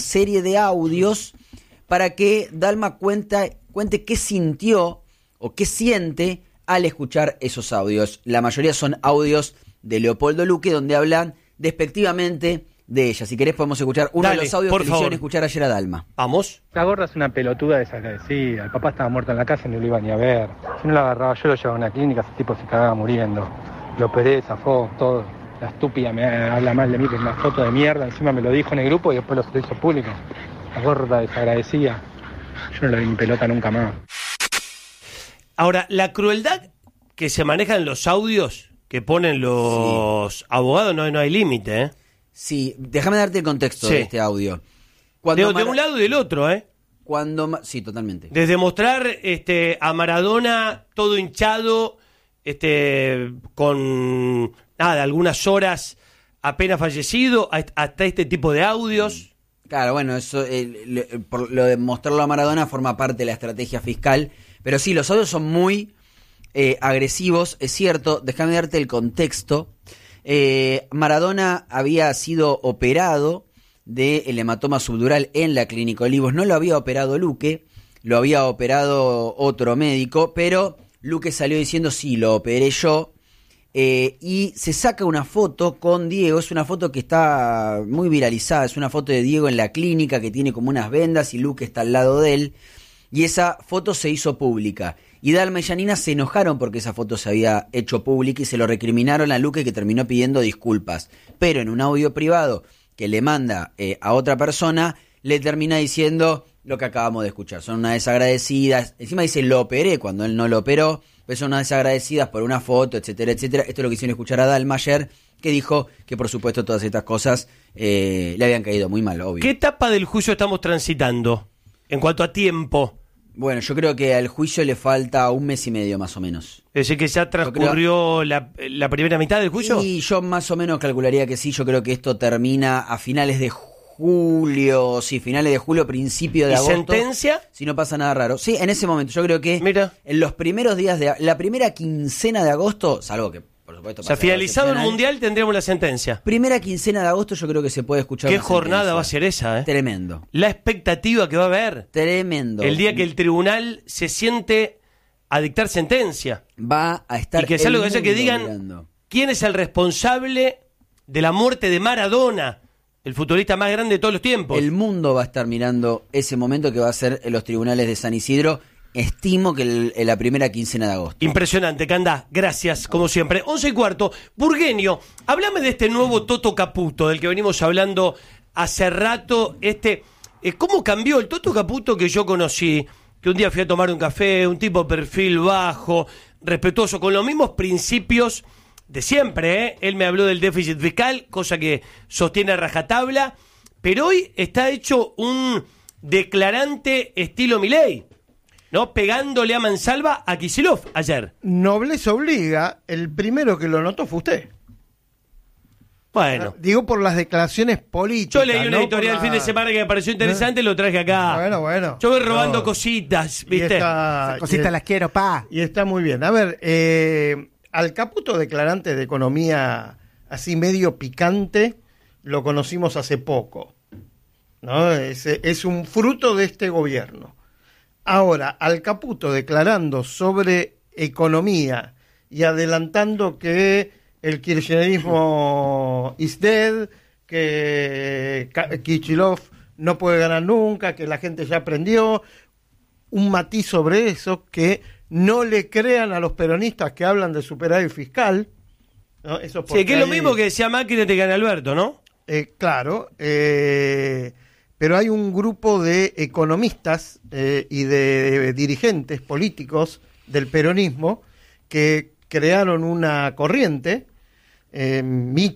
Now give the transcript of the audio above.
serie de audios para que Dalma cuente qué sintió o qué siente al escuchar esos audios. La mayoría son audios de Leopoldo Luque, donde hablan despectivamente de ella. Si querés podemos escuchar uno de los audios que le hicieron escuchar ayer a Dalma. Vamos. La gorda es una pelotuda desagradecida. El papá estaba muerto en la casa y no lo iba ni a ver. Si no lo agarraba yo, lo llevaba a una clínica, ese tipo se cagaba muriendo. Lo operé, zafó, todo. La estúpida me habla mal de mí, que es una foto de mierda. Encima me lo dijo en el grupo y después lo hizo público. La gorda desagradecida. Yo no le di ni pelota nunca más. Ahora, la crueldad que se maneja en los audios que ponen los abogados, no hay límite, ¿eh? Sí, déjame darte el contexto de este audio. De un lado y del otro, ¿eh? Sí, totalmente. Desde mostrar a Maradona todo hinchado, con algunas horas apenas fallecido, hasta este tipo de audios. Claro, bueno, eso por lo de mostrarlo a Maradona forma parte de la estrategia fiscal, pero sí, los audios son muy agresivos, es cierto. Déjame darte el contexto. Maradona había sido operado del hematoma subdural en la Clínica Olivos. No lo había operado Luque, lo había operado otro médico, pero Luque salió diciendo sí, lo operé yo. Y se saca una foto con Diego. Es una foto que está muy viralizada. Es una foto de Diego en la clínica, que tiene como unas vendas y Luque está al lado de él. Y esa foto se hizo pública. Y Dalma y Janina se enojaron porque esa foto se había hecho pública y se lo recriminaron a Luque, que terminó pidiendo disculpas. Pero en un audio privado que le manda a otra persona, le termina diciendo lo que acabamos de escuchar. Son unas desagradecidas. Encima dice lo operé cuando él no lo operó. Pero son unas desagradecidas por una foto, etcétera, etcétera. Esto es lo que hicieron escuchar a Dalma ayer, que dijo que por supuesto todas estas cosas le habían caído muy mal, obvio. ¿Qué etapa del juicio estamos transitando en cuanto a tiempo? Bueno, yo creo que al juicio le falta 1 mes y medio más o menos. ¿Es decir que ya transcurrió la primera mitad del juicio? Sí, yo más o menos calcularía que sí. Yo creo que esto termina a finales de julio, principio de agosto. ¿Y sentencia? Si no pasa nada raro. Sí, en ese momento. Yo creo que en los primeros días de la primera quincena de agosto, salvo que por supuesto... O sea, finalizado el Mundial tendríamos la sentencia. Primera quincena de agosto yo creo que se puede escuchar. ¿Qué jornada va a ser esa, eh? Tremendo. La expectativa que va a haber. Tremendo. El día que el tribunal se siente a dictar sentencia. Va a estar... Y que sea lo que sea, que digan mirando quién es el responsable de la muerte de Maradona, el futbolista más grande de todos los tiempos. El mundo va a estar mirando ese momento que va a ser en los tribunales de San Isidro. Estimo que en la primera quincena de agosto. Impresionante, Candá. Gracias, como siempre. 11:15. Burgueño, háblame de este nuevo Toto Caputo, del que venimos hablando hace rato. ¿Cómo cambió el Toto Caputo que yo conocí? Que un día fui a tomar un café, un tipo de perfil bajo, respetuoso, con los mismos principios de siempre, ¿eh? Él me habló del déficit fiscal, cosa que sostiene a rajatabla, pero hoy está hecho un declarante estilo Milei, ¿no? Pegándole a mansalva a Kicillof ayer. Nobleza obliga, el primero que lo notó fue usted. Bueno. Digo por las declaraciones políticas. Yo leí una editorial el fin de semana que me pareció interesante y lo traje acá. Bueno. Yo voy robando cositas, ¿viste? Esas cositas las quiero, pa. Y está muy bien. A ver, al Caputo declarante de economía así medio picante lo conocimos hace poco, ¿no? Es un fruto de este gobierno. Ahora, al Caputo declarando sobre economía y adelantando que el kirchnerismo is dead, que Kicillof no puede ganar nunca, que la gente ya aprendió, un matiz sobre eso, que no le crean a los peronistas que hablan de superávit fiscal, ¿no? Eso sí, que es lo mismo que decía Macri de Gana Alberto, ¿no? Claro, pero hay un grupo de economistas y de dirigentes políticos del peronismo que crearon una corriente,